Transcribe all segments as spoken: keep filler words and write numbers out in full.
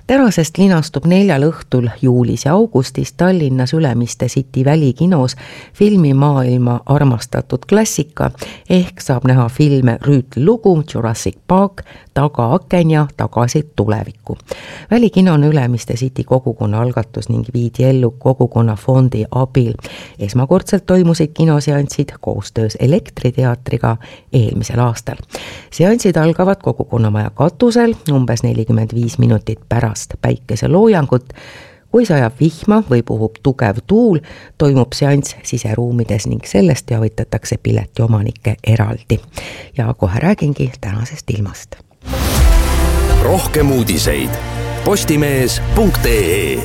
Terasest linastub neljal õhtul juulis ja augustis Tallinnas Ülemiste City välikinos filmimaailma armastatud klassika ehk saab näha filme Rüütlugu, Jurassic Park, Tagaaken ja Tagasi tulevikku. Välikino on Ülemiste City kogukonna algatus ning viidi ellu kogukonna fondi abil. Esmakordselt toimusid kinoseanssid koostöös Elektriteatriga eelmisel aastal. Seansid algavad kogukonnamaja katusel umbes nelikümmend viis minutit pärast päikeseloojangut. Kui sajab vihma või puhub tugev tuul, toimub seanss siseruumides ning sellest teavitatakse pileti omanikke eraldi. Ja kohe räägingi tänasest ilmast. Rohkem uudiseid postimees punkt ee.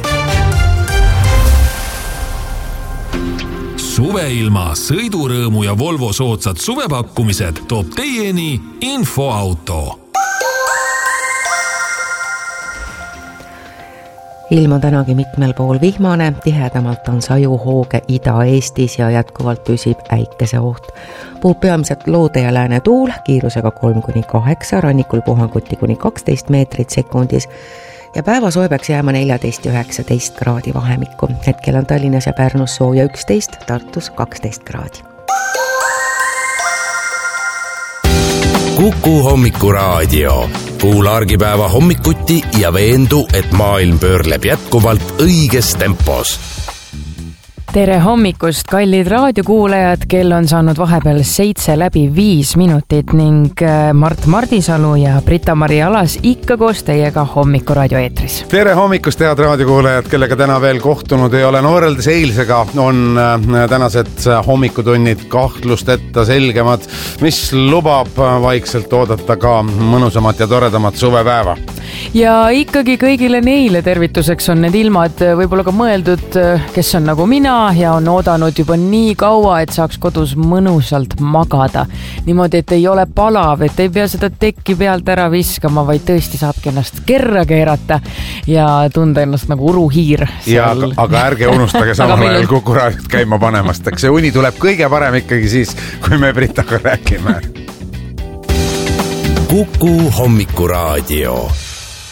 Suveilma, sõidurõõmu ja Volvo soodsad suvepakkumised toob teieni Infoauto. Ilm on tänagi mitmel pool vihmane, tihedamalt on sajuhooge Ida-Eestis ja jätkuvalt püsib äikeseoht. Puhub peamiselt loode ja lääne tuul, kiirusega kolm kuni kaheksa, rannikul puhanguti kuni kaksteist meetrit sekundis ja päeva soe peaks jääma neljateist ja üheksateist kraadi vahemikku. Hetkel on Tallinnas ja Pärnus sooja üksteist, Tartus kaksteist kraadi. Kuku hommikuraadio. Kuula argipäeva hommikuti ja veendu, et maailm pöörleb jätkuvalt õiges tempos. Tere hommikust, kallid raadiokuulajad, kell on saanud vahepeal seitse läbi viis minutit ning Mart Mardisalu ja Brita-Mari Alas ikka koos teiega hommikuraadio eetris. Tere hommikust, head raadiokuulajad, kellega täna veel kohtunud ei ole. No võrreldes eilsega on tänased hommikutunnid kahtlustetta selgemad, mis lubab vaikselt oodata ka mõnusamat ja toredamat suvepäeva. Ja ikkagi kõigile neile tervituseks on need ilmad võib-olla ka mõeldud, kes on nagu mina ja on oodanud juba nii kaua, et saaks kodus mõnusalt magada. Niimoodi, et ei ole palav, et ei pea seda tekki pealt ära viskama, vaid tõesti saabki ennast kerra keerata ja tunda ennast nagu uruhiir. Ja, aga, aga ärge unustage samal ajal Kuku raadiot käima panemast. See uni tuleb kõige parem ikkagi siis, kui me Britaga räägime. Kuku hommikuraadio.